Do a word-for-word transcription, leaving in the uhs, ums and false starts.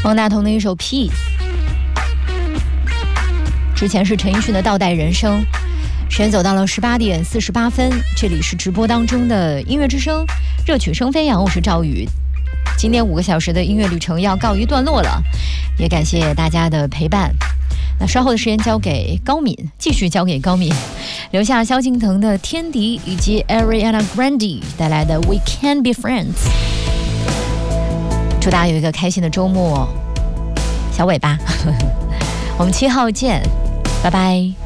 方大同的一首 Peace， 之前是陈奕迅的倒带人生。时间走到了十八点四十八分，这里是直播当中的音乐之声，热曲声飞扬，我是赵宇。今天五个小时的音乐旅程要告一段落了，也感谢大家的陪伴。那稍后的时间交给高敏，继续交给高敏，留下萧敬腾的《天敌》以及 Ariana Grande 带来的《We Can Be Friends》。祝大家有一个开心的周末，小尾巴，我们七号见，拜拜。